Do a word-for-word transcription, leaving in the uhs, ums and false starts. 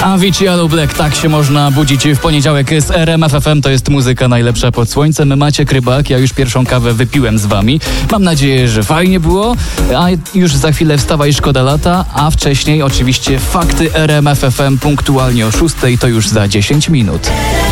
Avicii Yellow Black, tak się można budzić w poniedziałek z R M F F M. To jest muzyka najlepsza pod słońcem. Maciek Rybak, ja już pierwszą kawę wypiłem z wami. Mam nadzieję, że fajnie było, a już za chwilę wstawa i szkoda lata, a wcześniej oczywiście fakty R M F F M punktualnie o szóstej, to już za dziesięć minut.